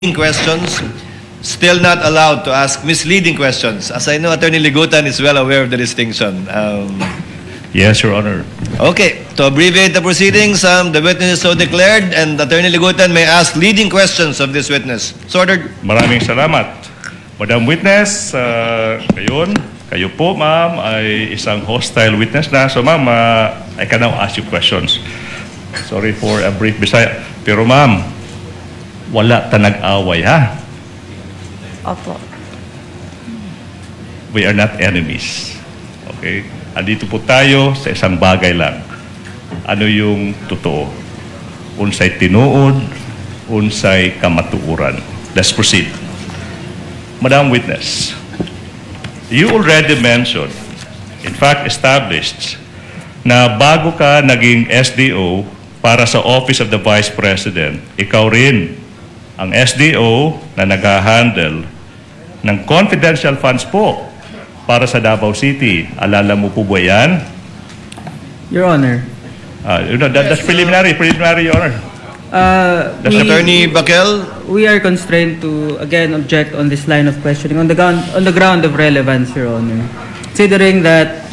questions, still not allowed to ask misleading questions. As I know, Attorney Ligutan is well aware of the distinction. Yes, Your Honor. Okay, to abbreviate the proceedings, the witness is so declared and Attorney Ligutan may ask leading questions of this witness. So ordered. Maraming salamat. Madam Witness, kayo po ma'am ay isang hostile witness na. So ma'am, I can now ask you questions. Sorry for a brief Bisaya. Pero ma'am, wala tanag-away ha? Opo. We are not enemies. Okay? Andito po tayo sa isang bagay lang. Ano yung totoo? Unsay tinuod, unsay kamatuuran. Let's proceed. Madam Witness, you already mentioned, in fact established, na bago ka naging SDO para sa Office of the Vice President, ikaw rin ang SDO na nag-handle ng confidential funds po para sa Davao City. Alala mo po ba yan? Your Honor. That's preliminary, Your Honor. Attorney Bakel? We are constrained to, again, object on this line of questioning on the ground of relevance, Your Honor. Considering that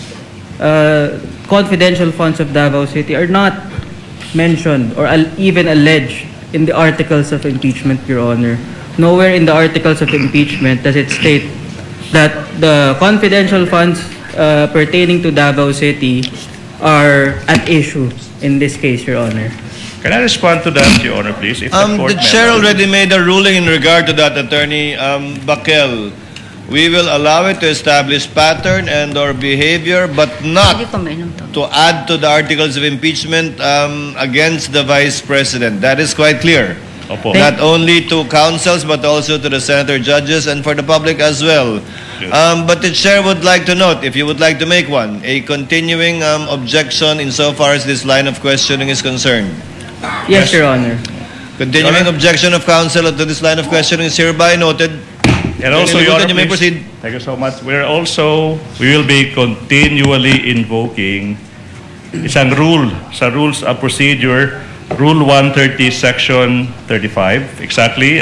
confidential funds of Davao City are not mentioned or even alleged in the articles of impeachment, Your Honor. Nowhere in the articles of impeachment does it state that the confidential funds pertaining to Davao City are at issue in this case, Your Honor. Can I respond to that, Your Honor, please? If The chair already made a ruling in regard to that, Attorney Bakel. We will allow it to establish pattern and or behavior, but not to add to the articles of impeachment against the Vice President. That is quite clear. Opo. Not only to councils, but also to the senator judges and for the public as well. Yes. But the chair would like to note, if you would like to make one, a continuing objection insofar as this line of questioning is concerned. Yes, Your Honor. Continuing objection of counsel to this line of questioning is hereby noted. And also, Your Honor, you may please. proceed. Thank you so much. We will be continually invoking isang rule sa rules of procedure, Rule 130, Section 35. Exactly.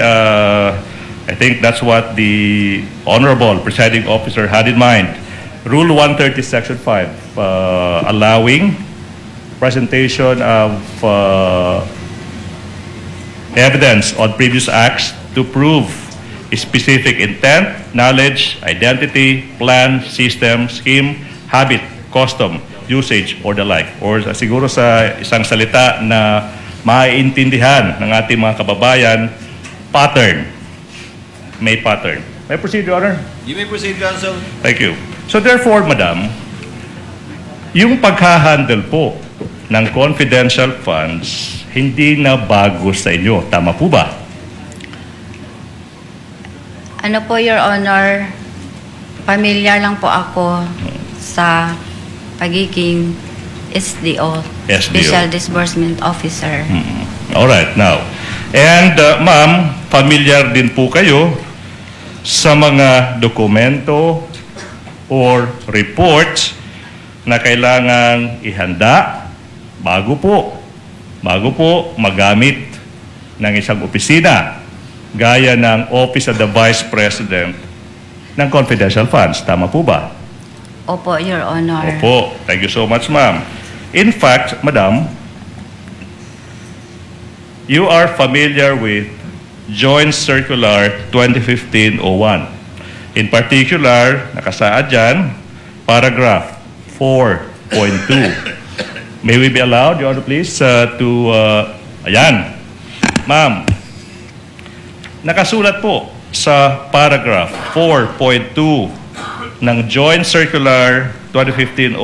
I think that's what the Honorable Presiding Officer had in mind. Rule 130, Section 5, allowing presentation of evidence on previous acts to prove specific intent, knowledge, identity, plan, system, scheme, habit, custom, usage, or the like. Or siguro sa isang salita na maiintindihan ng ating mga kababayan, pattern. May pattern. May proceed, Your Honor? You may proceed, counsel. Thank you. So therefore, Madam, yung paghahandle po ng confidential funds, hindi na bago sa inyo. Tama po ba? Ano po, Your Honor, familiar lang po ako sa pagiging SDO, Special Disbursement Officer. Alright, now. And ma'am, familiar din po kayo sa mga dokumento or reports na kailangan ihanda bago po magamit ng isang opisina gaya ng Office of the Vice President ng confidential funds. Tama po ba? Opo, Your Honor. Opo. Thank you so much, ma'am. In fact, Madam, you are familiar with Joint Circular 2015-01. In particular, nakasaad dyan, paragraph 4.2. May we be allowed, Your Honor, please, ayan. Ma'am, nakasulat po sa paragraph 4.2 ng Joint Circular 2015-01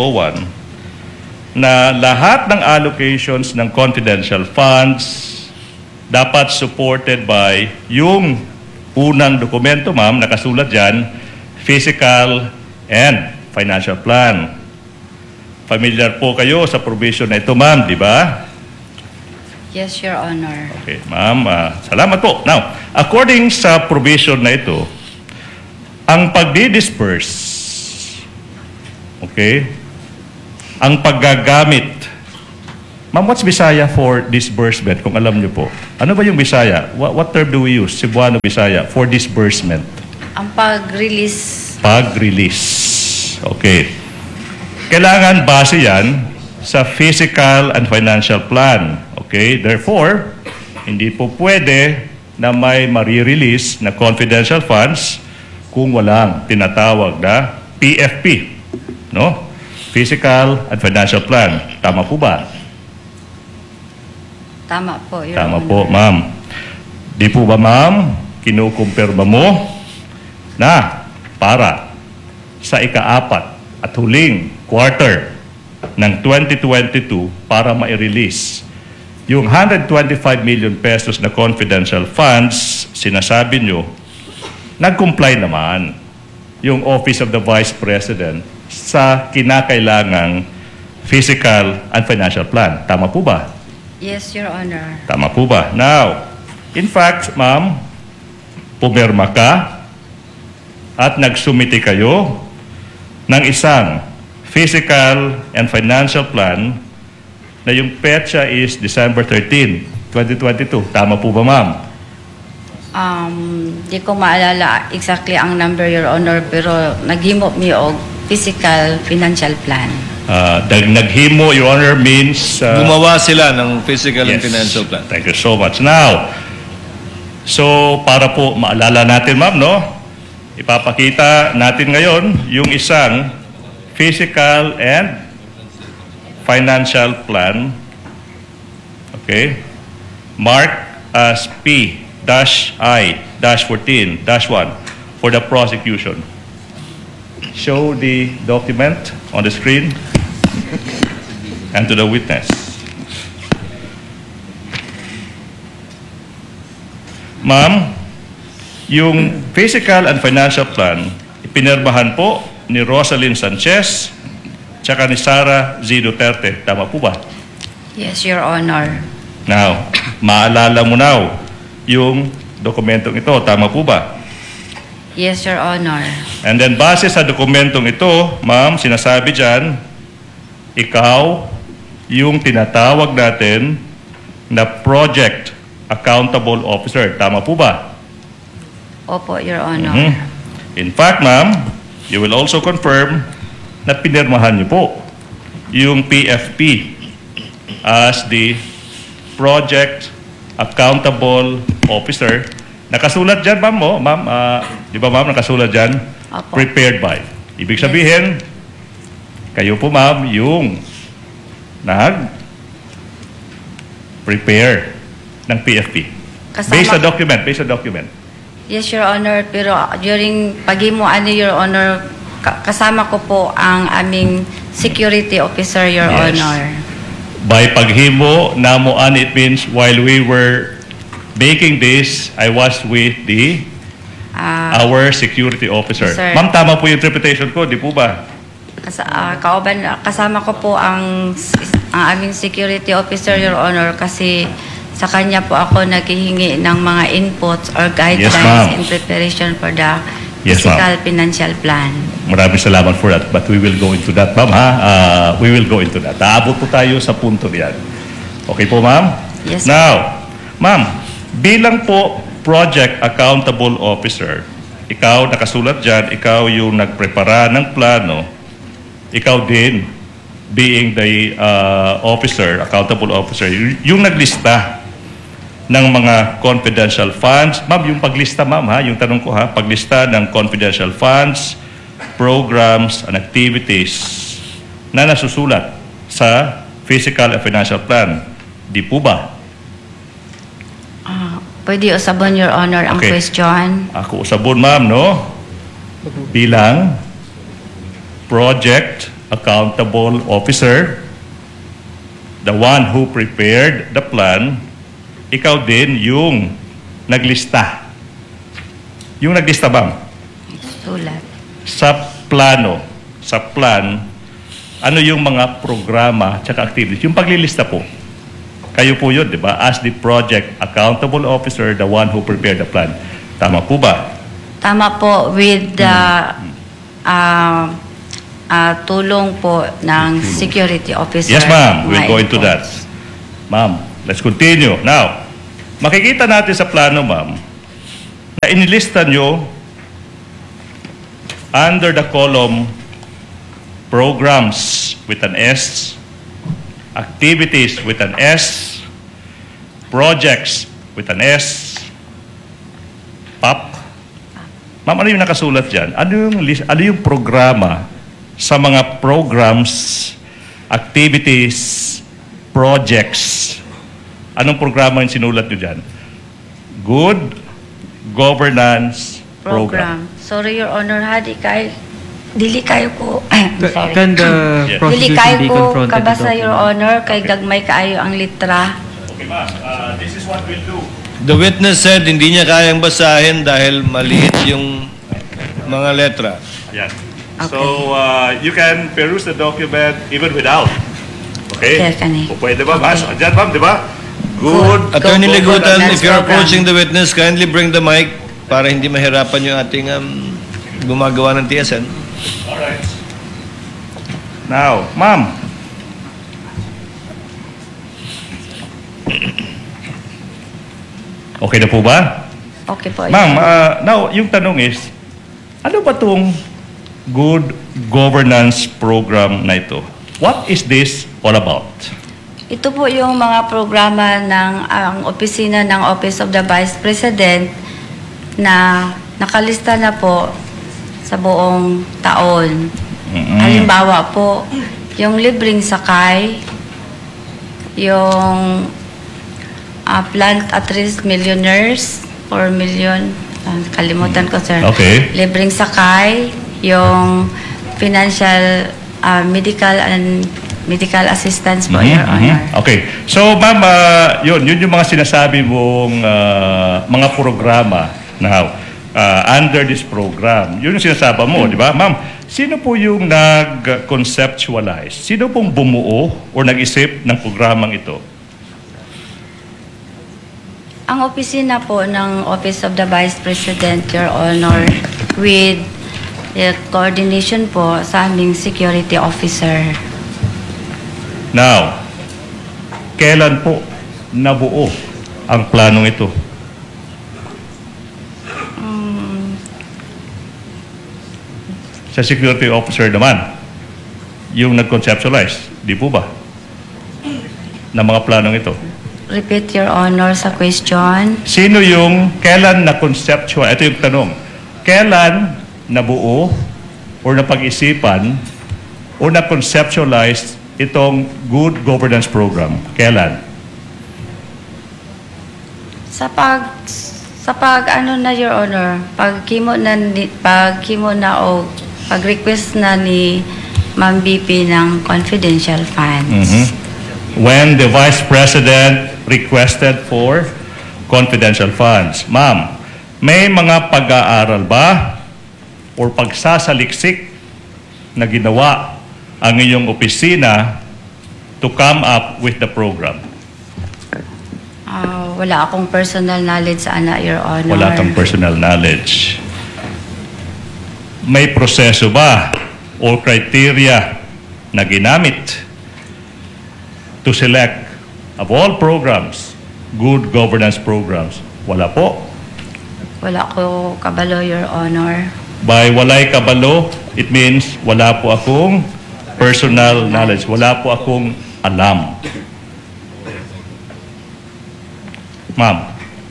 na lahat ng allocations ng confidential funds dapat supported by yung unang dokumento, ma'am, nakasulat dyan, physical and financial plan. Familiar po kayo sa provision na ito, ma'am, di ba? Yes, Your Honor. Okay, ma'am. Salamat po. Now, according sa provision na ito, ang pagdi-disperse, okay, ang paggagamit Ma'am, what's Bisaya for disbursement, kung alam niyo po? Ano ba yung Bisaya? What term do we use, Cebuano Bisaya, for disbursement? Ang pag-release. Pag-release. Okay. Kailangan base yan sa physical and financial plan. Okay? Therefore, hindi po pwede na may marirelease na confidential funds kung walang tinatawag na PFP. No? Physical and financial plan. Tama po ba? Tama po, Your Tama Honor. po, ma'am. Di po ba, ma'am, kinukumpirma mo na para sa ika-4 at huling quarter ng 2022 para ma-release yung 125 million pesos na confidential funds, sinasabi nyo, nag-comply naman yung Office of the Vice President sa kinakailangang physical and financial plan. Tama po ba? Yes, Your Honor. Tama po ba? Now, in fact, ma'am, pumirma ka at nagsumite kayo ng isang physical and financial plan na yung petsa is December 13, 2022. Tama po ba, ma'am? Di ko maalala exactly ang number, Your Honor, pero naghimo mi og physical financial plan. Naghimo, Your Honor, means... Gumawa sila ng physical and Yes. financial plan. Thank you so much. Now, so para po maalala natin, ma'am, no? Ipapakita natin ngayon yung isang physical and financial plan. Okay? Marked as P-I-14-1 for the prosecution. Show the document on the screen and to the witness. Ma'am, yung physical and financial plan, ipinirmahan po ni Rosalyn Sanchez tsaka ni Sara Z. Duterte. Tama po ba? Yes, Your Honor. Now, maalala mo now yung dokumentong ito. Tama po ba? Yes, Your Honor. And then base sa dokumentong ito, ma'am, sinasabi dyan, ikaw yung tinatawag natin na Project Accountable Officer. Tama po ba? Opo, Your Honor. Mhm. In fact, ma'am, you will also confirm na pinirmahan niyo po yung PFP as the Project Accountable Officer. Nakasulat dyan, ma'am, mo. Ma'am, di ba, ma'am, nakasulat dyan? Opo. Prepared by. Ibig sabihin, kayo po, ma'am, yung nag-prepare ng PFP. Based sa document. Yes, Your Honor, pero during paghimuan ni Your Honor, kasama ko po ang aming security officer, Your Yes. Honor. By paghimo, namuan, it means while we were making this, I was with our security officer. Sir. Ma'am, tama po yung interpretation ko, di po ba? Kasama ko po ang aming security officer, Your Honor, kasi sa kanya po ako naghihingi ng mga inputs or guidelines ma'am. in preparation for the Yes, physical financial plan. Maraming salamat for that, but we will go into that, ma'am, ha? We will go into that. Aabot po tayo sa punto niyan. Okay po, ma'am? Yes, Now, ma'am, bilang po Project Accountable Officer, ikaw, nakasulat dyan, ikaw yung nagprepara ng plano, ikaw din, being the officer, accountable officer, yung naglista ng mga confidential funds. Ma'am, yung paglista, ma'am, ha? Yung tanong ko, ha? Paglista ng confidential funds, programs, and activities na nasusulat sa physical and financial plan. Di po ba? Pwede usabon, Your Honor, ang Okay. question. Ako usabon, ma'am, no? Bilang Project Accountable Officer, the one who prepared the plan, ikaw din yung naglista. Yung naglista, ma'am, Sulat. sa plano, sa plan, ano yung mga programa tsaka activities. Yung paglilista po, kayo po yun, di ba? As the Project Accountable Officer, the one who prepared the plan. Tama po ba? Tama po with the tulong po ng security officer. Yes, ma'am. We'll mga go into that. inputs. Ma'am, let's continue. Now, makikita natin sa plano, ma'am, na inilista nyo under the column programs with an S, activities with an S, projects with an S, PAP. Ma'am, ano yung nakasulat dyan? Ano yung programa sa mga programs, activities, projects? Anong programa yung sinulat nyo dyan? Good Governance Program. Sorry, Your Honor, dili kayo ko, sorry. Can the Yes. Dili prosecution kayo be ko confronted kabasa, with Your Honor, kay gagmay kaayo ang litra. Okay, ma'am. This is what we'll do. The witness said hindi niya kayang basahin dahil maliit yung mga letra. Yan. Okay. So, you can peruse the document even without. Okay? Yes, kani. O pwede ba? Okay. Diyan, ma'am, di ba? Good. Attorney Go Ligutan, Governance if you're Program. approaching the witness, kindly bring the mic para hindi mahirapan yung ating gumagawa ng TSN. Alright. Now, ma'am. Okay na po ba? Okay po. Your Ma'am, Honor. now, yung tanong is, ano ba itong Good Governance Program na ito? What is this all about? Ito po yung mga programa ng ang opisina ng Office of the Vice President na nakalista na po sa buong taon. Mm-mm. Halimbawa po, yung libreng sakay, yung plant at risk millionaires, 4 million, kalimutan ko sir. Okay. Libreng sakay, yung financial, medical assistance po, Your Honor. Okay. So, ma'am, yun yung mga sinasabi mong mga programa now under this program. Yun yung sinasabi mo, di ba? Ma'am, sino po yung nag-conceptualize? Sino pong bumuo o nag-isip ng programang ito? Ang opisina po ng Office of the Vice President, Your Honor, with coordination po sa aming security officer. Now, kailan po nabuo ang planong ito? Sa security officer naman, yung nag-conceptualize, di po ba? Na mga planong ito. Repeat, Your Honor, sa question. Sino yung kailan na-conceptual? Ito yung tanong. Kailan nabuo o napag-isipan o na-conceptualize itong Good Governance Program? Kailan? Sa pag ano na, Your Honor, pag-request na ni Ma'am BP ng confidential funds. When the Vice President requested for confidential funds. Ma'am, may mga pag-aaral ba o pagsasaliksik na ginawa ang iyong opisina to come up with the program? Wala akong personal knowledge sa ana, Your Honor. Wala kang personal knowledge. May proseso ba o criteria na ginamit to select of all programs, good governance programs? Wala po. Wala ko kabalo, Your Honor. By walay kabalo, it means wala po akong personal knowledge. Wala po akong alam. Ma'am.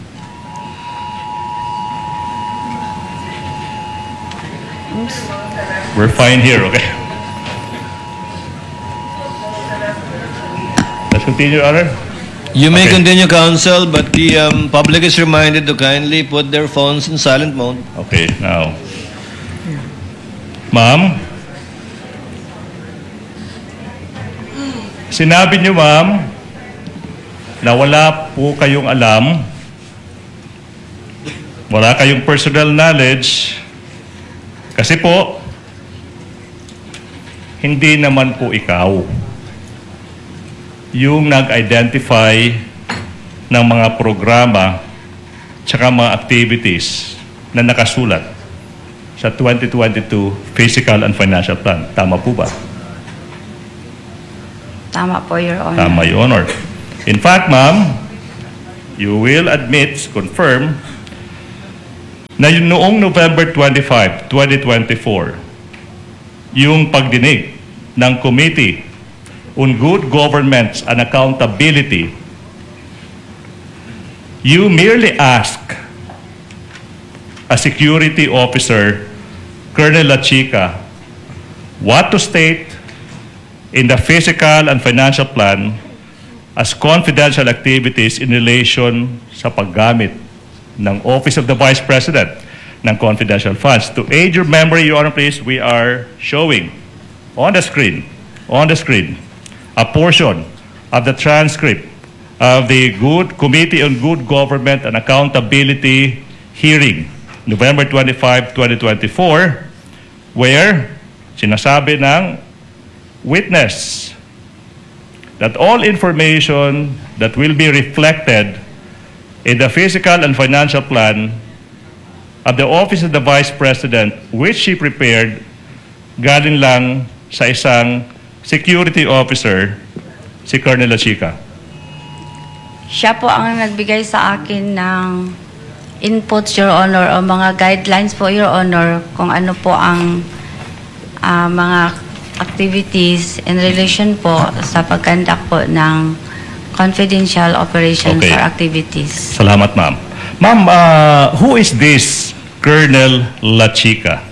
We're fine here, okay? Let's continue, Your Honor. You may Okay. continue, counsel, but the public is reminded to kindly put their phones in silent mode. Okay, now. Ma'am, sinabi niyo, ma'am, na wala po kayong alam, wala kayong personal knowledge, kasi po, hindi naman po ikaw yung nag-identify ng mga programa tsaka mga activities na nakasulat sa 2022 Physical and Financial Plan. Tama po ba? Tama po, Your Honor. Tama, Your Honor. In fact, ma'am, you will admit, confirm, na yun noong November 25, 2024, yung pagdinig ng Committee on Good Governance and Accountability, you merely ask a security officer, Colonel Lachica, what to state in the physical and financial plan as confidential activities in relation sa paggamit ng Office of the Vice President ng confidential funds. To aid your memory, Your Honor, please, we are showing on the screen, a portion of the transcript of the Committee on Good Government and Accountability hearing, November 25, 2024, where sinasabi ng witness that all information that will be reflected in the physical and financial plan of the Office of the Vice President, which she prepared, galing lang sa isang security officer, si Colonel Lachica. Siya po ang nagbigay sa akin ng inputs, Your Honor, o mga guidelines po, Your Honor, kung ano po ang mga activities in relation po sa pag-conduct po ng confidential operations Okay. or activities. Salamat, ma'am. Ma'am, who is this Colonel Lachica?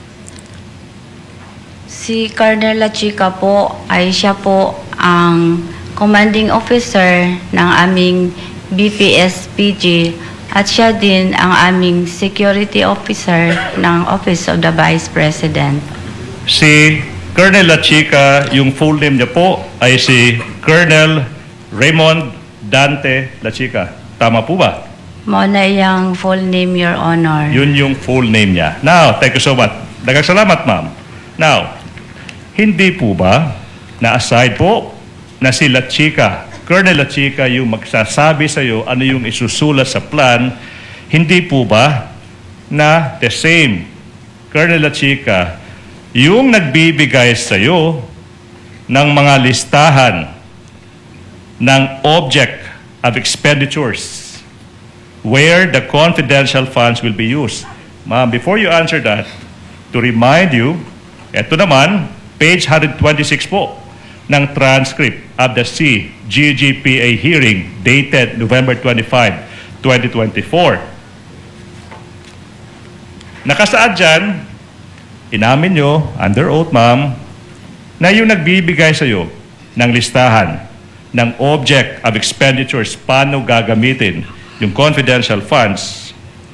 Si Colonel Lachica po ay siya po ang commanding officer ng aming BPS-PG at siya din ang aming security officer ng Office of the Vice President. Si Colonel Lachica, yung full name niya po ay si Colonel Raymond Dante Lachica. Tama po ba? Muna iyang full name, Your Honor. Yun yung full name niya. Now, thank you so much. Daghang salamat, ma'am. Now, hindi po ba na aside po na si Lachica, Colonel Lachica, yung magsasabi sa iyo ano yung isusulat sa plan, hindi po ba na the same Colonel Lachica yung nagbibigay sa iyo ng mga listahan ng object of expenditures where the confidential funds will be used? Ma'am, before you answer that, to remind you, eto naman, page 126 po ng transcript of the CGGPA hearing dated November 25, 2024. Nakasaad dyan, inamin nyo, under oath, ma'am, na yung nagbibigay sa iyo ng listahan ng object of expenditures, paano gagamitin yung confidential funds,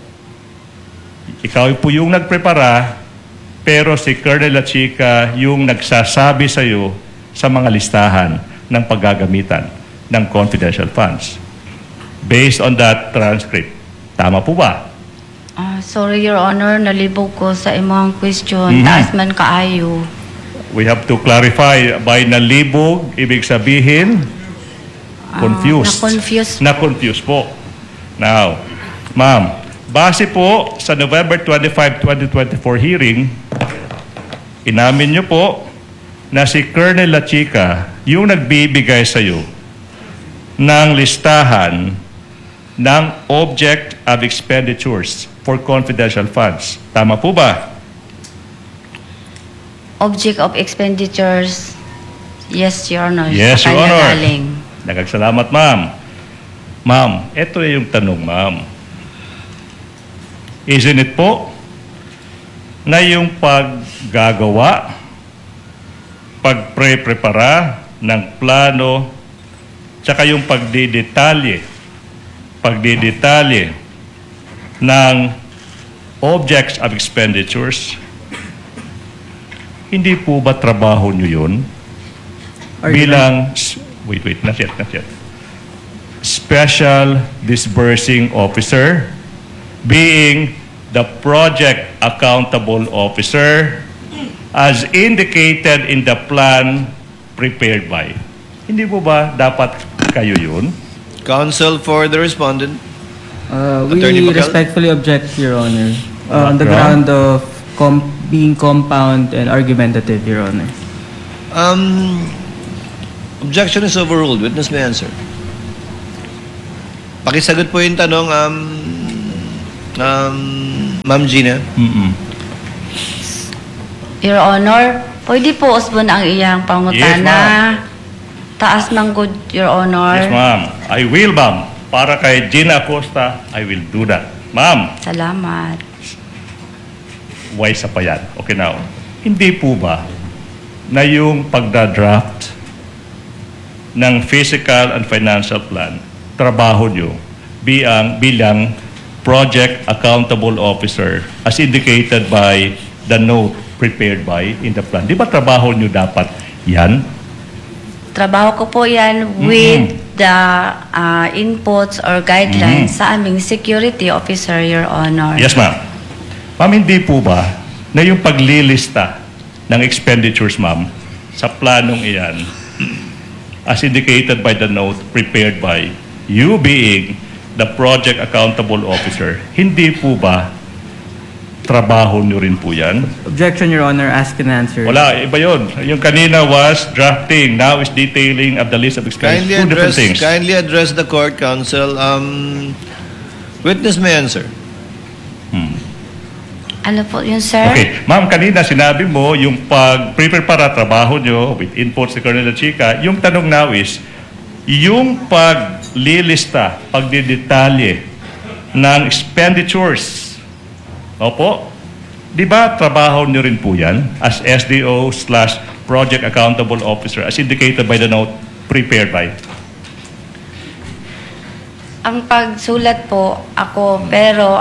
ikaw po yung nagprepara, pero si Colonel Lachica yung nagsasabi sa iyo sa mga listahan ng paggagamitan ng confidential funds. Based on that transcript. Tama po ba? Sorry, Your Honor, nalibog ko sa imong question. Taas man kaayo. We have to clarify, by nalibog, ibig sabihin, confused. Na-confused po. Now, ma'am, base po sa November 25, 2024 hearing, inamin niyo po na si Colonel Lachica yung nagbibigay sa iyo ng listahan ng object of expenditures for confidential funds. Tama po ba? Object of expenditures, yes, Your Honor. Yes, Sa Your kanya Honor. galing. Nagagsalamat, ma'am. Ma'am, ito na yung tanong, ma'am. Isn't it po na yung paggagawa, pagpre-prepara ng plano, tsaka yung pagdidetalye ng objects of expenditures, hindi po ba trabaho nyo yun? Bilang, wait, not yet. Special Disbursing Officer, being the Project Accountable Officer, as indicated in the plan prepared by. Hindi po ba dapat kayo yun? Counsel for the respondent. Attorney We Bacal? respectfully object, Your Honor, on the ground of being compound and argumentative, Your Honor. Objection is overruled. Witness may answer. pakisagot po yung tanong, Ma'am Gina. Your Honor, pwede po usbon ang iyang pangutana. Taas man good, Your Honor. Yes, ma'am. I will, ma'am. Para kay Gina Acosta, I will do that. Ma'am, Salamat. wise pa yan. Okay, now. Hindi po ba na yung pagdadraft ng physical and financial plan, trabaho nyo bilang project accountable officer as indicated by the note prepared by in the plan? Di ba trabaho nyo dapat yan? Trabaho ko po yan with the inputs or guidelines sa aming security officer, Your Honor. Yes, ma'am. Ma'am, hindi po ba na yung paglilista ng expenditures, ma'am, sa planong iyan, as indicated by the note prepared by you being the project accountable officer, hindi po ba trabaho nyo rin po yan? Objection, Your Honor. Ask and answer. Wala, iba yun. Yung kanina was drafting, now is detailing of the list of expenditures. Two different things. Kindly address the court, counsel. Witness may answer. Ano po yun, sir? Okay. Ma'am, kanina sinabi mo yung pag-prepare para trabaho nyo with inputs ni Colonel Chica, yung tanong now is, yung paglilista, pagdidetalye ng expenditures, opo, di ba trabaho nyo rin po yan as SDO/Project Accountable Officer as indicated by the note prepared by? Ang pagsulat po ako, pero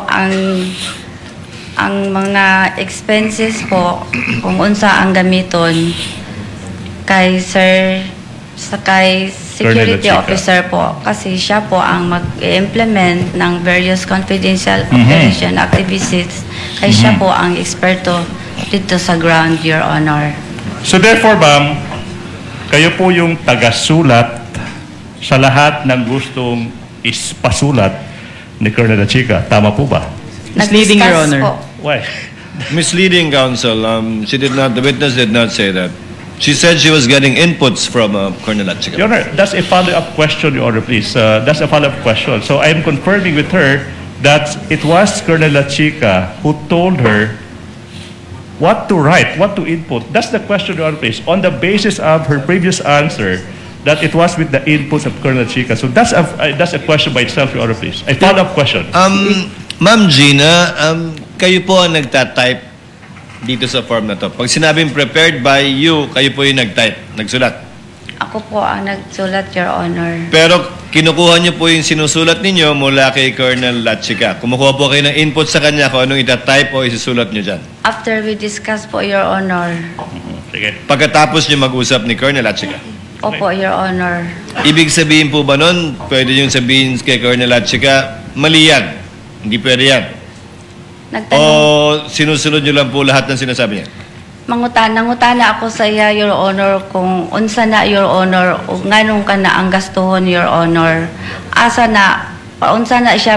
ang mga expenses po, kung unsa ang gamiton kay Sir, sa kay security Colonel Chica. officer po, kasi siya po ang mag-implement ng various confidential operation activities, kay siya po ang eksperto dito sa ground, Your Honor. So therefore, ma'am, kayo po yung tagasulat sa lahat ng gustong ispasulat ni Colonel Chica. Tama po ba? Misleading, Your Nag-discuss Honor. po. Why? Misleading, counsel. The witness did not say that. She said she was getting inputs from Colonel Chica. Your Honor, that's a follow-up question, Your Honor, please. That's a follow-up question. So I'm confirming with her that it was Colonel Chica who told her what to write, what to input. That's the question, Your Honor, please. On the basis of her previous answer, that it was with the inputs of Colonel Chica. So that's a question by itself, Your Honor, please. A follow-up question. Ma'am Gina, kayo po ang nagtatype dito sa form na to. Pag sinabing prepared by you, kayo po yung nagsulat. Ako po ang nagsulat, Your Honor. Pero kinukuha niyo po yung sinusulat ninyo mula kay Colonel Chica. Kumukuha po kayo ng input sa kanya kung anong itatype o isusulat niyo dyan. After we discuss po, Your Honor. Sige. Pagkatapos niyo mag-usap ni Colonel Chica. Opo, Your Honor. Ibig sabihin po ba nun, pwede yung sabihin kay Colonel Chica, mali yan. Hindi pwede yan. O Nagtanong, sinusunod niyo lang po lahat ng sinasabi niya? nangutana ako sa iya, Your Honor, kung unsa na, Your Honor, o nganong ka na ang gastuhon, Your Honor. Asa na, paunsa na siya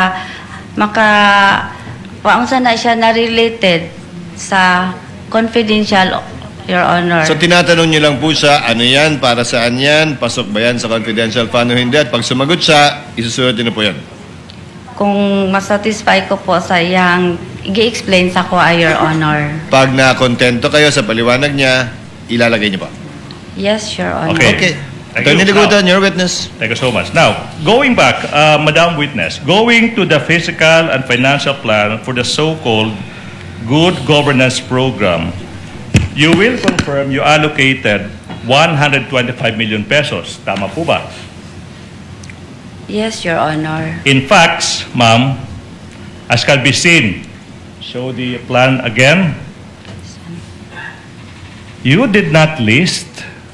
paunsa na siya na-related sa confidential, Your Honor. So tinatanong niyo lang po siya, ano yan, para saan yan, pasok ba yan sa confidential fund o hindi? At pag sumagot siya, isusunod niyo na po yan. Kung masatisfy ko po sa iyang i-explain sa ko, Your Honor. Pag na-kontento kayo sa paliwanag niya, ilalagay niyo pa. Yes, Your Honor. Okay. Okay. Thank you. Attorney Ligutan, your witness. Thank you so much. Now, going back, Madam Witness, going to the physical and financial plan for the so-called Good Governance Program, you will confirm you allocated 125 million pesos. Tama po ba? Yes, Your Honor. In fact, ma'am, as can be seen, show the plan again. You did not list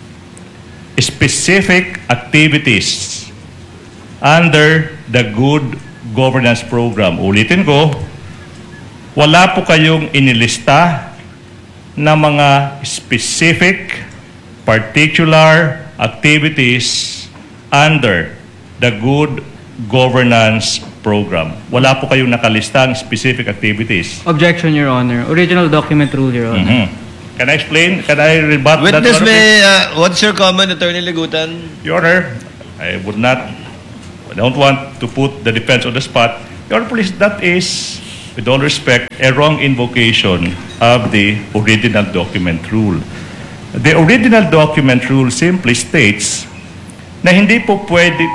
specific activities under the Good Governance Program. Ulitin ko, wala po kayong inilista na mga specific, particular activities under the Good Governance Program. Wala po kayong nakalistang specific activities. Objection, Your Honor. Original document rule, Your Honor. Can I explain? Can I rebut that? Witness Your Honor, may, what's your comment, Attorney Ligutan? Your Honor, I would not I don't want to put the defense on the spot. Your Honor, please, that is, with all respect, a wrong invocation of the original document rule. The original document rule simply states na hindi po pwedeng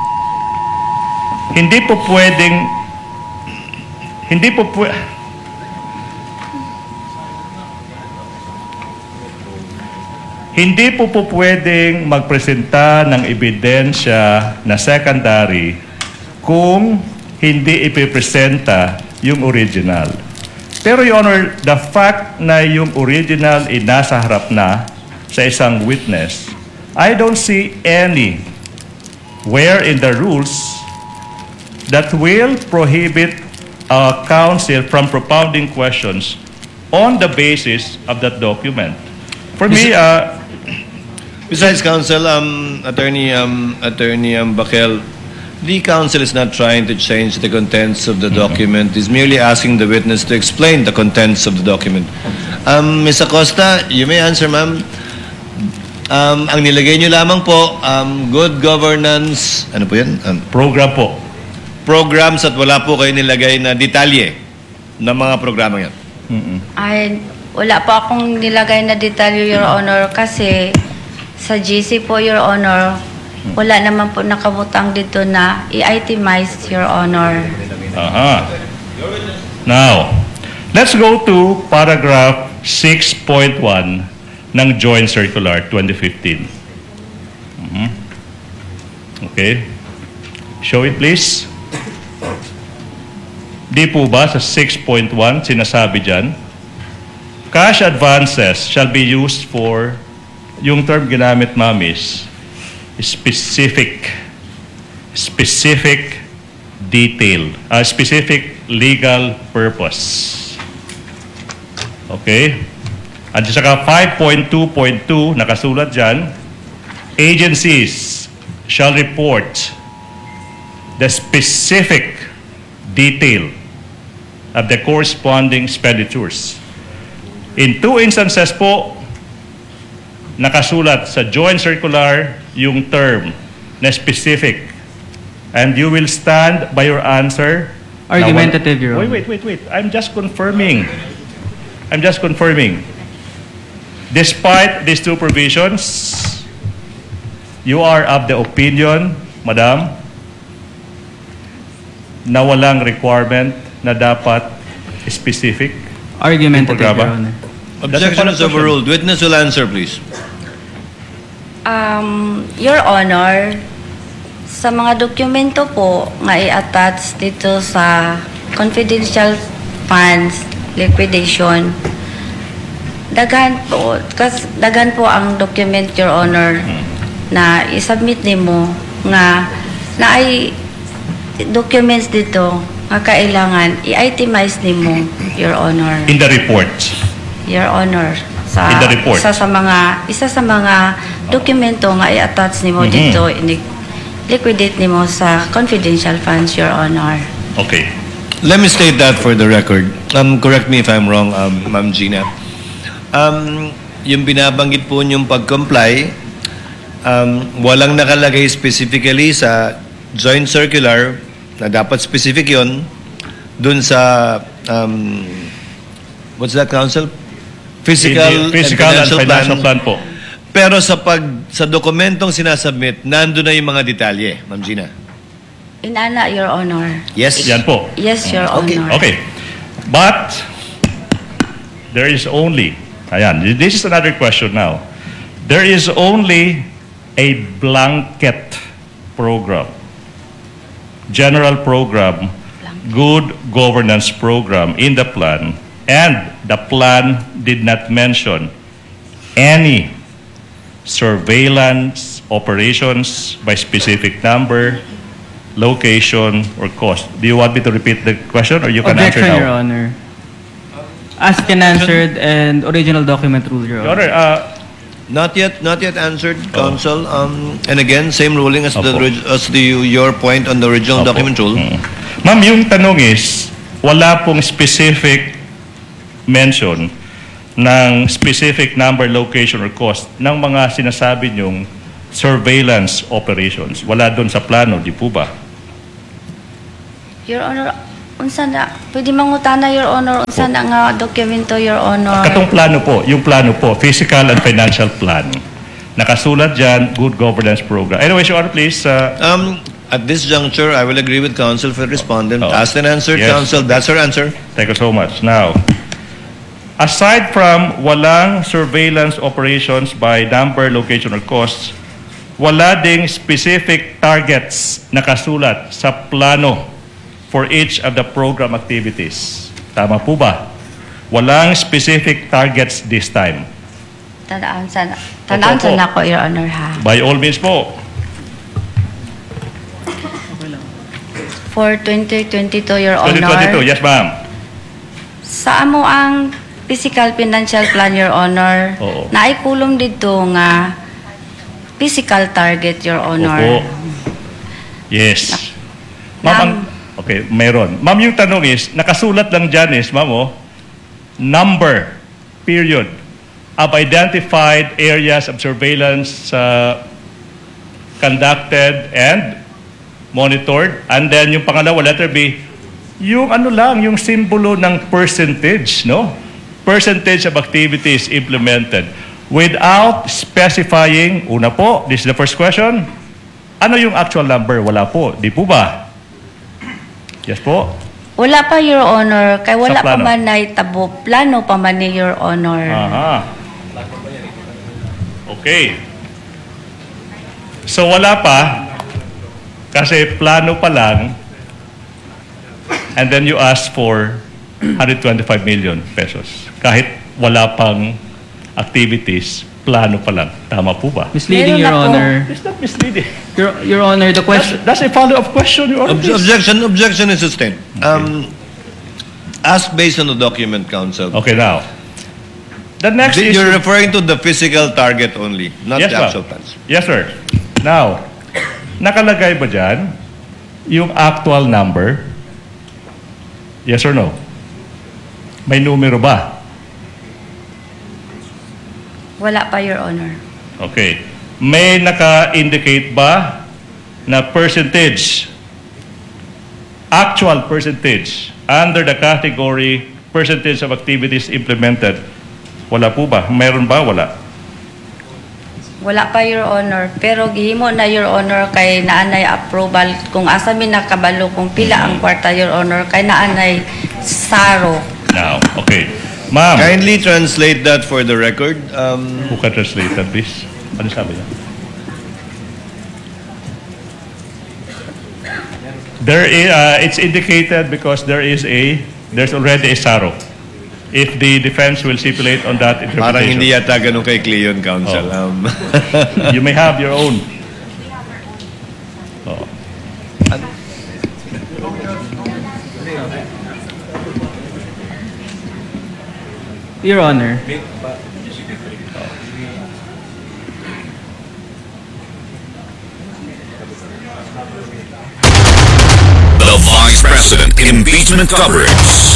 magpresenta ng ebidensya na secondary kung hindi ipipresenta yung original. Pero, Your Honor, the fact na yung original ay nasa harap na sa isang witness, I don't see any where in the rules that will prohibit counsel from propounding questions on the basis of that document. For me, Besides, counsel, Attorney Bakel, the counsel is not trying to change the contents of the document. He's merely asking the witness to explain the contents of the document. Ms. Acosta, you may answer, ma'am. Ang nilagay nyo lamang po, good governance, ano po yan? program po. Programs at wala po kayo nilagay na detalye ng mga programa yan. Ay, wala po akong nilagay na detalye, Your Honor, kasi sa GC po, Your Honor, wala naman po nakabutang dito na i-itemize, Your Honor. Now, let's go to paragraph 6.1 ng Joint Circular 2015. Okay. Show it, please. Di po ba sa 6.1 sinasabi dyan, cash advances shall be used for, yung term ginamit, ma'am, is specific detail, specific legal purpose. Okay? At saka 5.2.2, nakasulat dyan, agencies shall report the specific detail of the corresponding expenditures. In two instances po, nakasulat sa joint circular yung term na specific. And you will stand by your answer. Argumentative, Your Honor. Wait. I'm just confirming. Despite these two provisions, you are of the opinion, Madam, na walang requirement na dapat specific? Argumentative, Your Honor. Objection is overruled. Witness will answer, please. Your Honor, sa mga dokumento po nga i-attach dito sa confidential funds liquidation, daghan po ang document, Your Honor, na i-submit nimo nga na ay documents dito nga kailangan i-itemize nimo, Your Honor. In the report. Your Honor, In the report. isa sa mga dokumento nga i-attach nimo dito, liquidate nimo sa confidential funds, Your Honor. Okay. Let me state that for the record. Correct me if I'm wrong, Ma'am Gina. Yung binabanggit po niyong pag-comply, walang nakalagay specifically sa joint circular na dapat specific yon dun sa what's that, counsel? Physical and financial plan po. Pero sa dokumentong sinasubmit, nandun na yung mga detalye, Ma'am Gina. Inana, Your Honor. Yes? Yan po. Yes, Your Honor. Okay. But there is only, this is another question now. There is only a blanket program, general program, good governance program in the plan, and the plan did not mention any surveillance operations by specific number, location, or cost. Do you want me to repeat the question, or you can answer Objection, now? Your Honor. Asked and answered, and original document rule, Your Your Honor. Honor, Not yet answered, counsel. And again, same ruling as your point on the original document rule. Ma'am, yung tanong is, wala pong specific mention ng specific number, location, or cost ng mga sinasabi nyong surveillance operations. Wala doon sa plano, di po ba? Your Honor, unsa na, pwede mangutana, Your Honor, unsa na nga dokumento, Your Honor? Katong plano po, yung plano po, fiscal and financial plan. Nakasulat dyan, good governance program. Anyway, Your Honor, please. At this juncture, I will agree with counsel for respondent. Oh. Asked and answered, Yes. counsel. That's her answer. Thank you so much. Now, aside from walang surveillance operations by number, location, or costs, wala ding specific targets nakasulat sa plano for each of the program activities. Tama po ba? Walang specific targets this time. Tandaan sa Opo. na ko, Your Honor, ha? By all means po. For 2022, Your 2022, Honor. yes ma'am. Sa amo ang physical financial plan, Your Honor, Oo. naikulong dito nga physical target, Your Honor. Opo. Yes. Ma'am, okay, meron. Ma'am, yung tanong is, nakasulat lang dyan is, ma'am, number, period, of identified areas of surveillance conducted and monitored. And then yung pangalawa, letter B, yung ano lang, yung simbolo ng percentage, no? Percentage of activities implemented without specifying, una po, this is the first question, ano yung actual number? Wala po. Di po ba? Yes po. Wala pa, Your Honor, kay wala pa plano? man na itabo. Plano pa man ni Your Honor. Aha. Okay. So wala pa, kasi plano pa lang, and then you ask for 125 million pesos. Kahit wala pang activities, plano pa lang. Tama po ba? Misleading, Meron Your ako. Honor. It's not misleading. Your Honor, the question... That's a follow-up question, Your Honor. Objection is sustained. Ask based on the document, counsel. Okay, now. The next issue... You're referring to the physical target only, not Yes, the ma'am. actual plans. Yes, sir. Now, nakalagay ba dyan yung actual number? Yes or no? May numero ba? Wala pa, Your Honor. Okay. May naka-indicate ba na percentage, actual percentage, under the category percentage of activities implemented? Wala po ba? Meron ba? Wala. Wala pa, Your Honor. Pero gihimo na, Your Honor, kay naanay approval kung asa mi nakabalo kung pila ang kwarta, Your Honor, kay naanay saro. Now, okay. Ma'am, Kindly translate that for the record. who can translate that, please? Ano sabi niya? It's indicated because there's already a SARO. If the defense will stipulate on that interpretation. Parang hindi yata ganun kay Cleon, counsel. Oh. You may have your own. Oh. Your Honor. The Vice President impeachment coverage.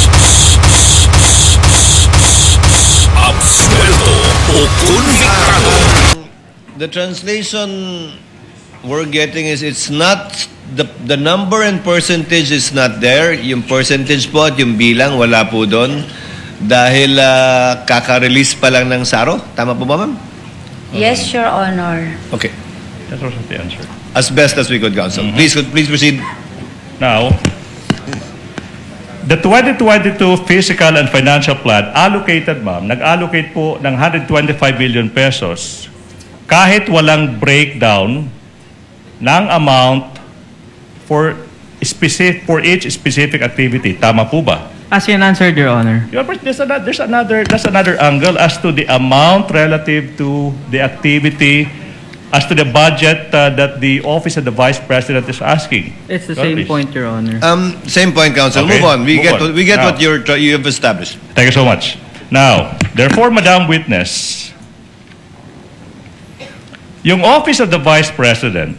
Absuelto o convictado. The translation we're getting is it's not the number and percentage is not there. Yung percentage po at yung bilang wala po doon dahil kaka-release pa lang ng SARO. Tama po ba, ma'am? Yes, Your Honor. Okay. That was the answer. As best as we could, counsel. Please proceed. Now, the 2022 Fiscal and Financial Plan allocated, ma'am, nag-allocate po ng 125 billion pesos kahit walang breakdown ng amount for each specific activity. Tama po ba? As you answered, Your Honor. There's another angle as to the amount relative to the activity, as to the budget that the Office of the Vice President is asking. It's the Well, same please. point, Your Honor. Same point, counsel. Okay, Move on. We move on. get Now. what you have established. Thank you so much. Now, therefore, Madam Witness, yung Office of the Vice President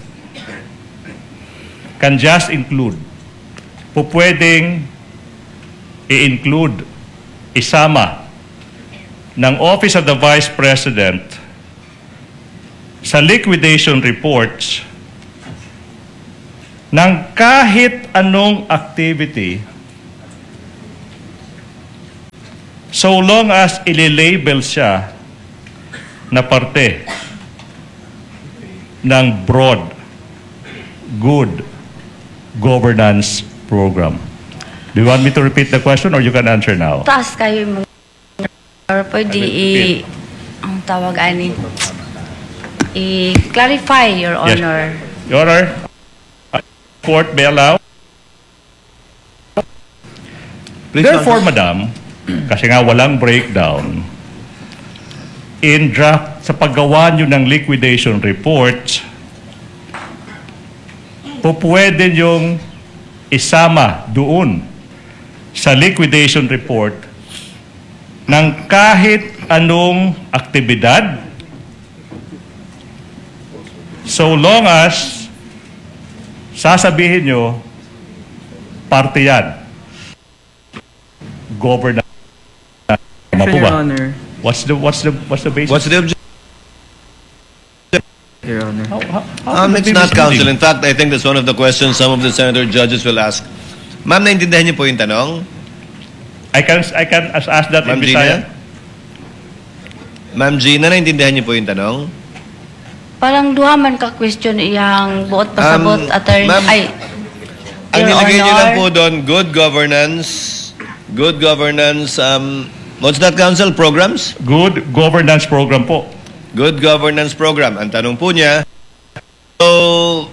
can just include, pwedeng i-include, isama ng Office of the Vice President sa liquidation reports ng kahit anong activity so long as ililabel siya na parte ng broad good governance program. Do you want me to repeat the question or you can answer now? Taas kayo mo. Or pwede ang tawag ani. I-clarify, Your Yes. Honor. Your Honor, court may allow. Therefore, Madam, kasi nga walang breakdown, in draft, sa paggawa nyo ng liquidation reports, pwede yung isama doon sa liquidation report ng kahit anong aktibidad so long as sasabihin nyo parte yan. Governance. Tama po Your ba? Honor. What's the basis? What's the objection? Your Honor. It's not counsel. In fact, I think that's one of the questions some of the senator judges will ask. Ma'am, naintindihan niyo po yung tanong? I can ask that Ma'am in Gina? Bisaya. Ma'am Gina, naintindihan niyo po yung tanong? Parang duha man ka question iyang buot pasabot attorney. ma'am, Ay, Ang Your nilagay niyo lang Honor. po doon, good governance, what's that, counsel? Programs? Good governance program po. Good governance program. Ang tanong po niya, so,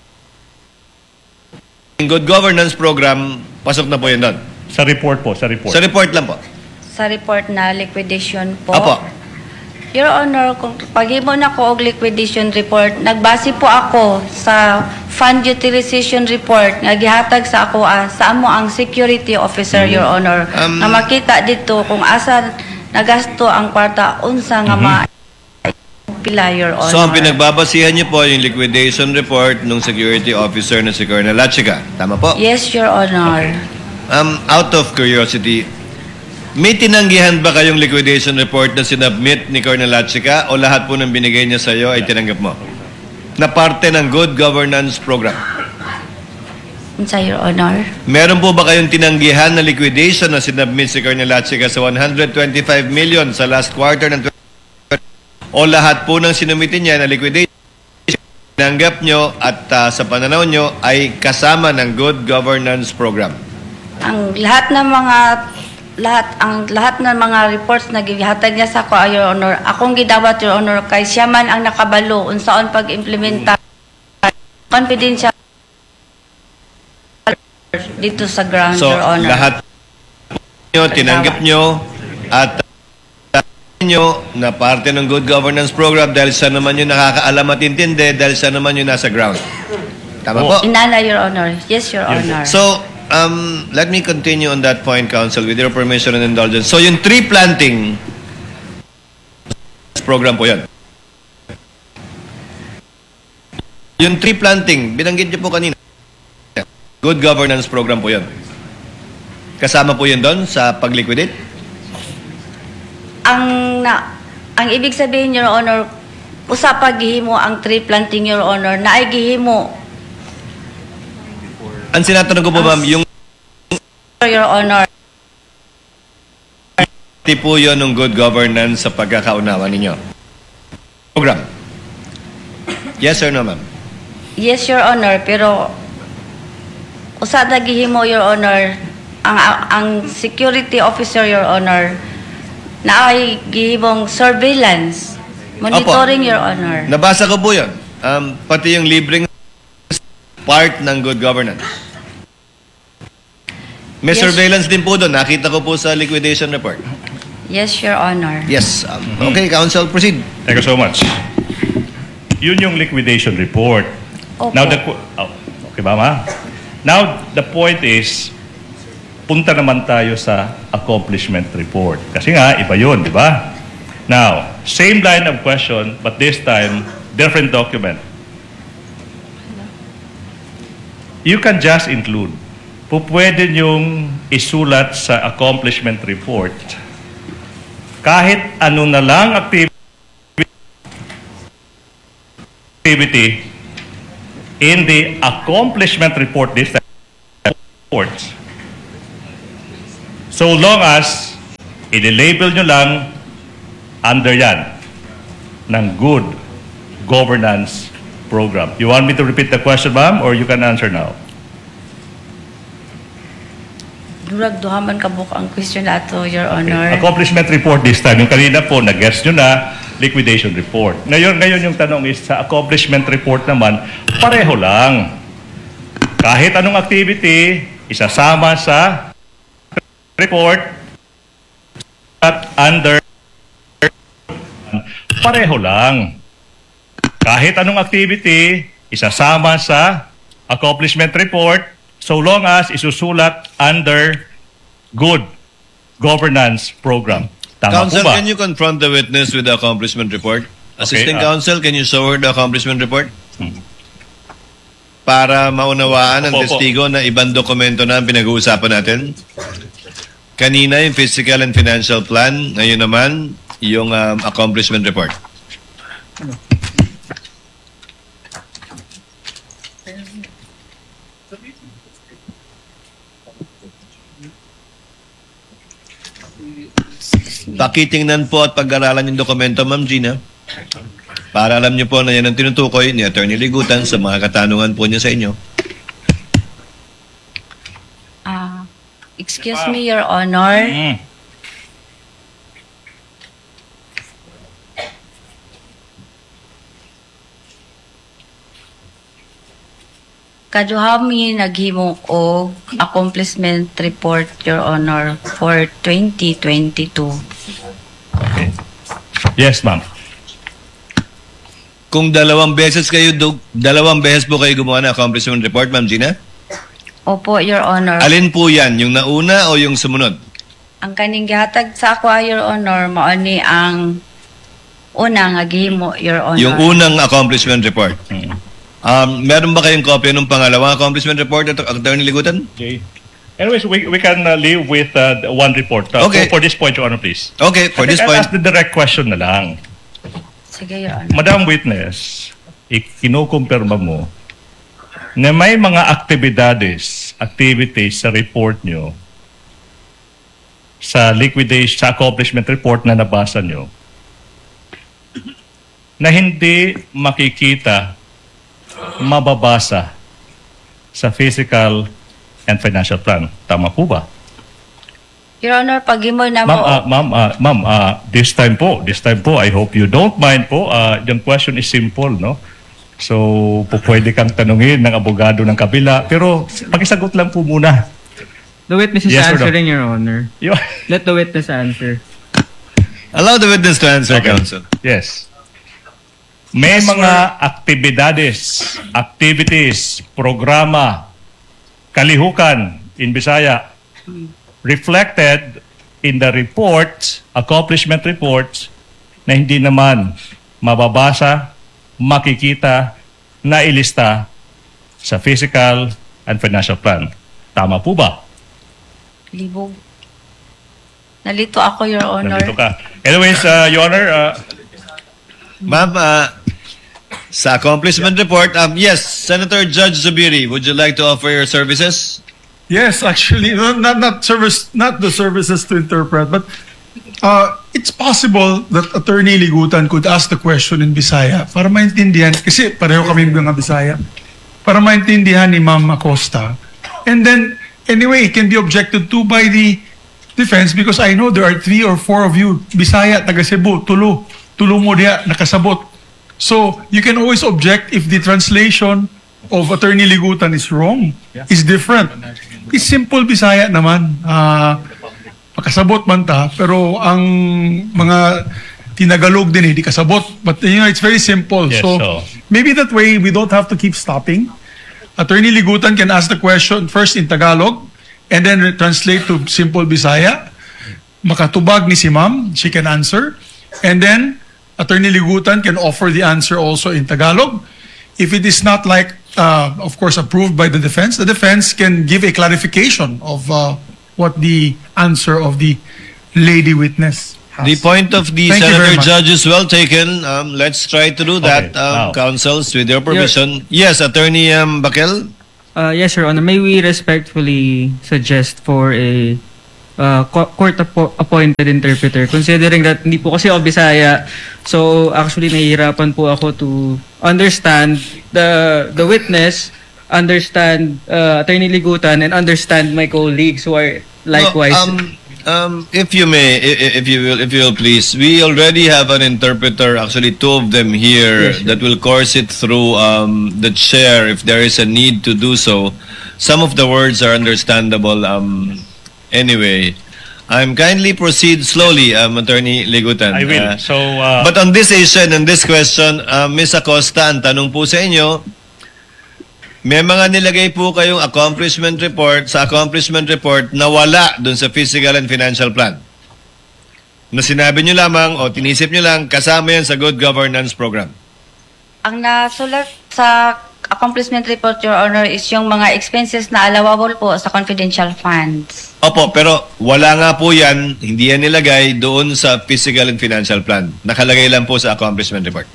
yung good governance program, pasok na po yun doon. Sa report po, sa report. Sa report lang po. Sa report na liquidation po. Apo. Your Honor, kung paghimo na ko og liquidation report, nagbase po ako sa fund utilization report nga gihatag sa ako sa amo ang security officer, Your Honor. Na makita dito kung asa nagasto ang kwarta unsa nga pila, Your Honor. So, ang pinagbabasihan niyo po yung liquidation report ng security officer na si Colonel Lachica. Tama po? Yes, Your Honor. Out of curiosity, may tinanggihan ba kayong liquidation report na sinubmit ni Colonel Lachica o lahat po ng binigay niya sa iyo ay tinanggap mo? Na parte ng good governance program. Unsa, Your Honor? Meron po ba kayong tinanggihan na liquidation na sinubmit si Colonel Lachica sa 125 million sa last quarter ng o lahat po ng sinumitin niya na liquidation tinanggap nyo at sa pananaw nyo ay kasama ng good governance program? Ang lahat ng mga reports na gihatag niya sa ako, Your Honor, akong gidawat, Your Honor, kay siya man ang nakabalo unsaon pag-implementa confidential dito sa ground, So, Your Honor. lahat nyo, tinanggap nyo at nyo na parte ng good governance program dahil siya naman yung nakakaalam at intindi dahil siya naman yung nasa ground. Tama po? Inala, Your Honor. Yes, Your Honor. So, let me continue on that point, Counsel, with your permission and indulgence. So, yung tree planting program po yan. Yung tree planting, binanggit niyo po kanina. Good governance program po yan. Kasama po yun doon sa pag-liquidate? Ang ibig sabihin, Your Honor, usapag gihimo ang tree planting, Your Honor, na ay gihimo, Ang sinatanong ko po, ma'am, yung Your Honor. tipo yun ng good governance sa pagkakaunawa ninyo. Program. Yes or no, ma'am? Yes, Your Honor, pero usada gihimo, Your Honor, ang security officer, Your Honor, na ay gihimong surveillance, monitoring, Opo. Your Honor. Nabasa ko po yun. Pati yung libreng part ng good governance. May Yes. surveillance din po doon. Nakita ko po sa liquidation report. Yes, Your Honor. Yes. Okay, Counsel, proceed. Thank you so much. Yun yung liquidation report. Opo. Now, okay ba, ma? Now, the point is, punta naman tayo sa accomplishment report. Kasi nga, iba yun, di ba? Now, same line of question, but this time, different document. You can just include. Pwede niyong isulat sa accomplishment report kahit ano na lang activity activity in the accomplishment report this time, reports. So long as i-label nyo lang under yan ng good governance program. You want me to repeat the question, ma'am, or you can answer now? Durag duhaman kabuk ang question nato, Your Honor. Accomplishment report this time. Yung kanina po, nag-guess nyo na, liquidation report. Ngayon yung tanong is, sa accomplishment report naman, pareho lang. Kahit anong activity, isasama sa report at under pareho lang. Kahit anong activity, isasama sa accomplishment report so long as isusulat under good governance program. Tama Counsel, po ba? can you confront the witness with the accomplishment report? Assisting Okay, counsel, can you show her the accomplishment report? Para maunawaan ng Opo, opo. testigo na ibang dokumento na ang pinag-uusapan natin. Kanina yung physical and financial plan, ngayon naman yung accomplishment report. Pakitingnan po at pag-aralan yung dokumento, Ma'am Gina. Para alam niyo po na yan ang tinutukoy ni Attorney Ligutan sa mga katanungan po niya sa inyo. Excuse me, Your Honor. Kaduhami naghimo og accomplishment report, Your Honor, for 2022. Okay. Yes, ma'am. Kung dalawang beses po kayo gumawa ng accomplishment report, Ma'am Gina? Opo, Your Honor. Alin po yan? Yung nauna o yung sumunod? Ang kaning gihatag sa ako, Your Honor, mao ni ang una nga gihimo, Your Honor. Yung unang accomplishment report. Meron ba kayong kopya ng pangalawang accomplishment report, Attorney Ligutan? Okay. Anyways, we can live with one report. Okay. For this point, Your Honor, please. Okay, for this I'll point. ask the direct question na lang. Sige, Your Honor. Madam Witness, kinukumpirma mo na may mga activities sa report nyo, sa liquidation, sa accomplishment report na nabasa nyo, na hindi makikita, mababasa sa physical and financial plan. Tama po ba? Your Honor, paghimo na mo. Ma'am, this time po, I hope you don't mind po. Yung question is simple, no? So, pwede kang tanungin ng abogado ng kabila, pero pakisagot lang po muna. The witness is Yes or no? answering, Your Honor. Let the witness answer. Allow the witness to answer, Okay. counsel. Yes. May mga activities, programa, kalihukan in Bisaya reflected in the reports, accomplishment reports, na hindi naman mababasa, makikita, nailista sa physical and financial plan. Tama po ba? Libog. Nalito ako, Your Honor. Nandito ka. Anyways, Your Honor, Ma'am, sa accomplishment report, yes, Senator Judge Zubiri, would you like to offer your services? Yes, actually, not the services to interpret, but it's possible that Attorney Ligutan could ask the question in Bisaya para maintindihan, kasi pareho kami mga Bisaya, para maintindihan ni Ma'am Acosta. And then, anyway, it can be objected to by the defense because I know there are 3 or 4 of you, Bisaya, taga Cebu, tulo mo diya, nakasabot. So, you can always object if the translation of Attorney Ligutan is wrong, is different. It's simple Bisaya naman. Pakasabot man ta, pero ang mga tinagalog din hindi kasabot. But it's very simple. Yes, so, maybe that way we don't have to keep stopping. Attorney Ligutan can ask the question first in Tagalog and then translate to simple Bisaya. Makatubag ni si Ma'am, she can answer. And then, Attorney Ligutan can offer the answer also in Tagalog. If it is not of course, approved by the defense can give a clarification of what the answer of the lady witness The point of the Thank you very senator much. judge is well taken. Let's try to do that, Okay, now. councils, with your permission. Yes, Attorney Bakel? Yes, Your Honor. May we respectfully suggest for a court-appointed interpreter, considering that hindi po kasi ako Bisaya, so actually nahihirapan po ako to understand the witness, understand Attorney Ligutan, and understand my colleagues who are likewise. If you may, if you will please, we already have an interpreter, actually two of them here, Yes, sure. that will course it through the chair if there is a need to do so. Some of the words are understandable anyway. Kindly proceed slowly, Attorney Ligutan. I will. But on this issue and this question, Ms. Acosta, ang tanong po sa inyo, may mga nilagay po kayong accomplishment report na wala dun sa physical and financial plan. Na sinabi nyo lamang o tinisip nyo lang, kasama yan sa good governance program. Ang nasulat sa accomplishment report, Your Honor, is yung mga expenses na allowable po sa confidential funds. Opo, pero wala nga po yan, hindi yan nilagay doon sa physical and financial plan. Nakalagay lang po sa accomplishment report.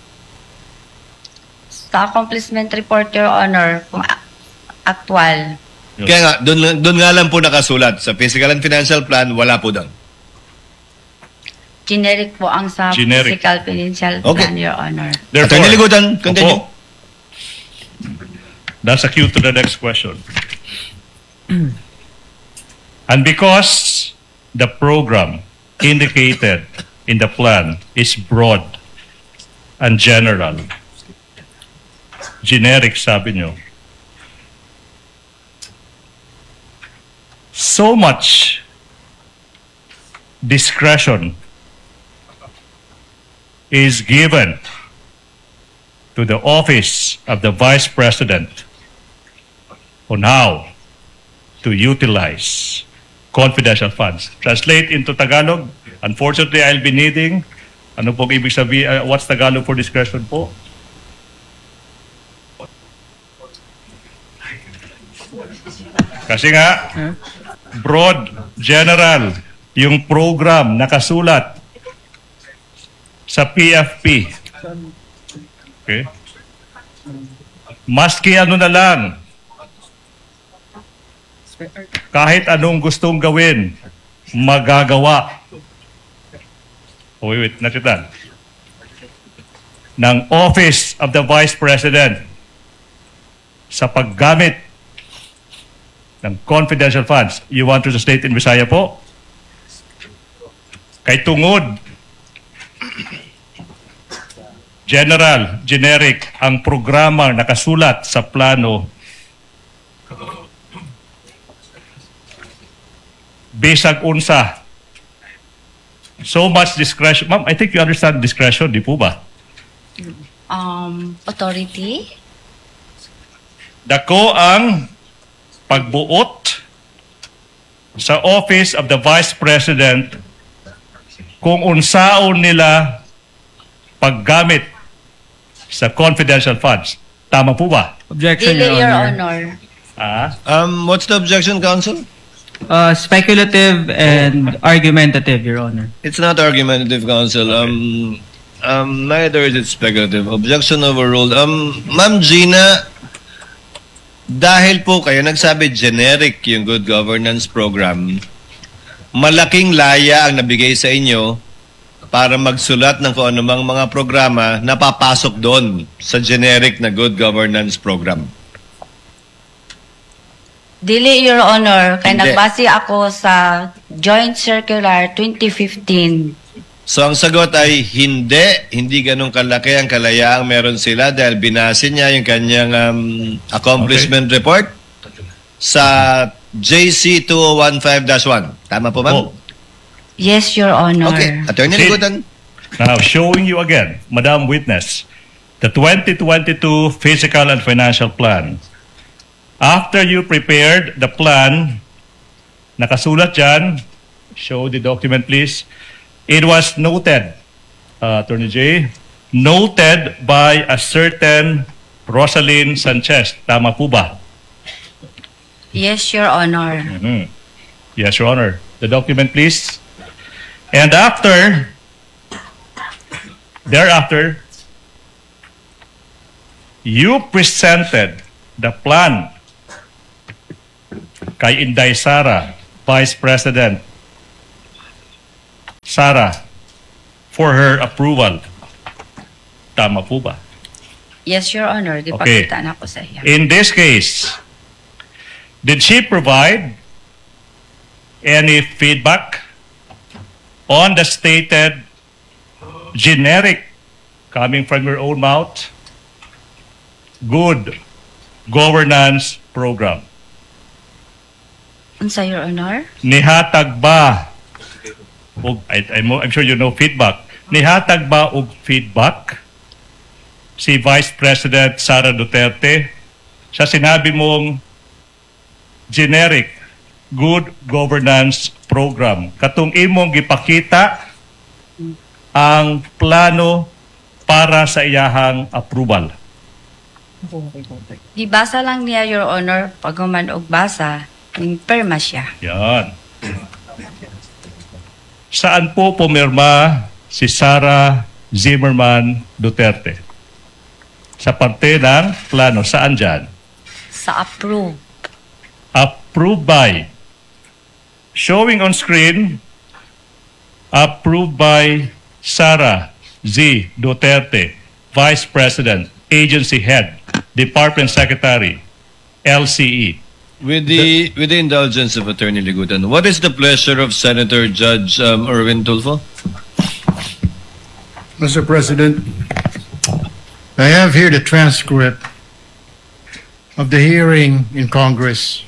Sa accomplishment report, Your Honor, kung actual. Kaya nga, doon nga lang po nakasulat. Sa physical and financial plan, wala po doon. Generic po ang sa Generic. physical financial Okay. plan, Your Honor. Attorney Ligutan, continue. Opo. That's a cue to the next question. And because the program indicated in the plan is broad and general, generic, sabi nyo, so much discretion is given to the office of the Vice President on how to utilize confidential funds. Translate into Tagalog. Unfortunately, I'll be needing, ano pong ibig sabihin, what's Tagalog for discretion po? Kasi nga, broad, general, yung program nakasulat sa PFP. Okay? Maski ano na lang, kahit anong gustong gawin, magagawa. Oh, wait, nakitan. Ng Office of the Vice President sa paggamit ng confidential funds. You want to state in Visaya po? Kay tungod, general, generic, ang programa nakasulat sa plano bisag unsa. So much discretion. Ma'am, I think you understand discretion, di po ba? Authority? Dako ang pagbuot sa Office of the Vice President kung unsaon nila paggamit sa confidential funds. Tama po ba? Objection, Delay, Your Your Honor. Honor. What's the objection, counsel? Speculative and argumentative, Your Honor. It's not argumentative, counsel. Neither is it speculative. Objection overruled. Ma'am Gina, dahil po kayo nagsabi generic yung good governance program, malaking laya ang nabigay sa inyo para magsulat ng kung anumang mga programa na papasok doon sa generic na good governance program. Dili, Your Honor. Kaya Hindi. nagbase ako sa Joint Circular 2015. So ang sagot ay hindi ganun kalaki ang kalayaang meron sila dahil binase niya yung kanyang accomplishment report sa JC 2015-1. Tama po, ma'am? Oh, Yes, Your Honor. Okay. Attorney See- Ligutan. now, showing you again, Madam Witness, the 2022 Physical and Financial Plan. After you prepared the plan, nakasulat dyan, show the document please, it was noted, Attorney J, noted by a certain Rosalyn Sanchez. Tama po ba? Yes, Your Honor. Mhm. Yes, Your Honor. The document please. And after Thereafter, you presented the plan kay Inday Sara, Vice President Sara, for her approval. Tama po ba? Yes, Your Honor. Di Okay. pakita na ko sa iya. In this case, did she provide any feedback on the stated generic, coming from your own mouth, good governance program? Unsa, Your Honor? Nihatag ba og I'm sure you know feedback. Nihatag ba og feedback si Vice President Sara Duterte sa sinabi mong generic good governance program katong imong gipakita ang plano para sa iyahang approval? Gibasa lang niya, Your Honor, pag human og basa, ning perma siya. Yan. Saan po pumirma si Sara Zimmerman Duterte? Sa parte ng plano. Saan dyan? Sa approve. Approved by. Showing on screen, approved by Sara Z. Duterte, Vice President, Agency Head, Department Secretary, LCE. With the indulgence of Attorney Ligutan, what is the pleasure of Senator Judge Erwin Tulfo? Mr. President, I have here the transcript of the hearing in Congress.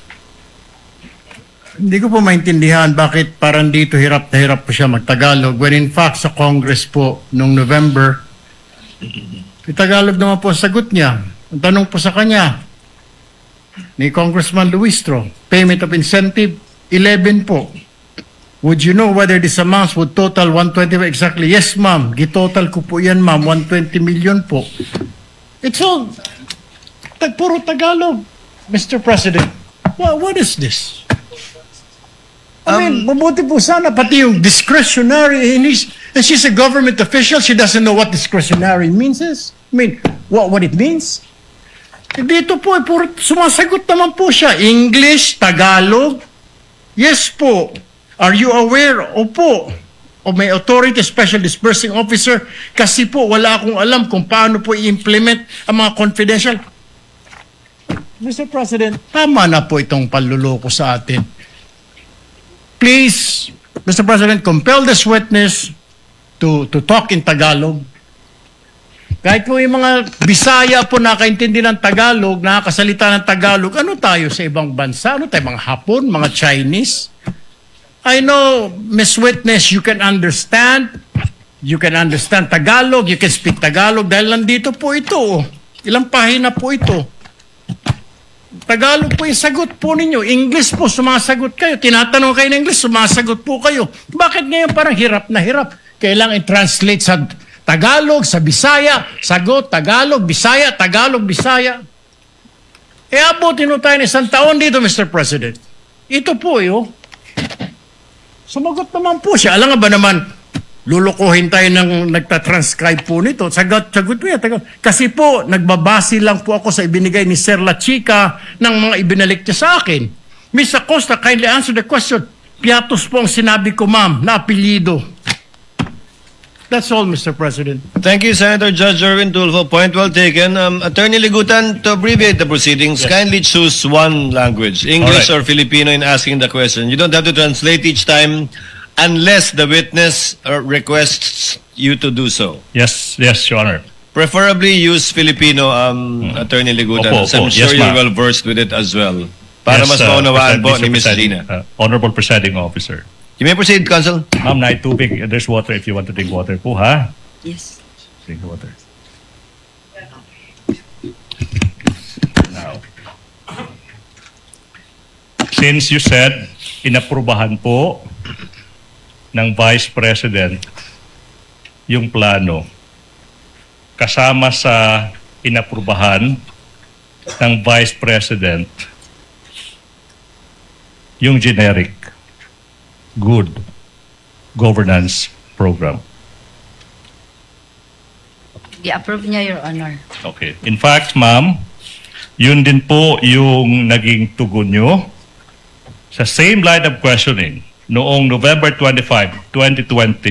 Hindi ko po maintindihan bakit parang dito hirap na hirap po siya magtagalog when in fact sa Congress po noong November, Tagalog naman po ang sagot niya. Ang tanong po sa kanya ni Congressman Luistro, payment of incentive, 11 po. Would you know whether this amounts would total 120 exactly? Yes, ma'am. Gitotal ko po yan, ma'am. 120 million po. It's all puro Tagalog, Mr. President. What is this? I mean, mabuti po sana pati yung discretionary. And she's a government official. She doesn't know what discretionary means is. I mean, what it means. Dito po, puro sumasagot naman po siya. English, Tagalog. Yes po. Are you aware? Opo. O may authority, special disbursing officer. Kasi po, wala akong alam kung paano po i-implement ang mga confidential. Mr. President, tama na po itong panluloko sa atin. Please, Mr. President, compel this witness to talk in Tagalog. Kahit po yung mga Bisaya po nakaintindi ng Tagalog, nakakasalita ng Tagalog, ano tayo sa ibang bansa? Ano tayo, mga Hapon, mga Chinese? I know, Miss Witness, you can understand Tagalog, you can speak Tagalog dahil nandito po ito. Ilang pahina po ito. Tagalog po yung sagot po ninyo. English po, sumasagot kayo. Tinatanong kayo ng English, sumasagot po kayo. Bakit ngayon parang hirap na hirap? Kailangan i-translate sa Tagalog, sa Bisaya, sagot, Tagalog, Bisaya, Tagalog, Bisaya. Abutin mo tayo ng isang taon dito, Mr. President. Ito po, sumagot naman po siya. Alam nga ba naman, lulukuhin tayo ng nagtatranscribe po nito. Sagot po yan. Kasi po, nagbabase lang po ako sa ibinigay ni Sir La Chica ng mga ibinalik niya sa akin. Ms. Acosta, kindly answer the question. Piatos po ang sinabi ko, ma'am, na apelyido. That's all, Mr. President. Thank you, Senator Judge Erwin Tulfo. Point well taken. Attorney Ligutan, to abbreviate the proceedings, kindly choose one language, English or Filipino, in asking the question. You don't have to translate each time unless the witness requests you to do so. Yes, Your Honor. Preferably use Filipino, Attorney Ligutan. Opo, I'm sure yes, you're ma'am. well versed with it as well. Para Yes, mas maunawaan po Mr. ni Ms. Presiding, Gina. Honorable Presiding Officer. You may proceed, Counsel. Ma'am, tubig. There's water if you want to drink water po, ha? Yes. Drink water. Now, since you said, inaprubahan po ng Vice President yung plano, kasama sa inaprubahan ng Vice President yung generic good governance program. I-approve niya, Your Honor. Okay. In fact, ma'am, yun din po yung naging tugon nyo sa same line of questioning noong November 25, 2020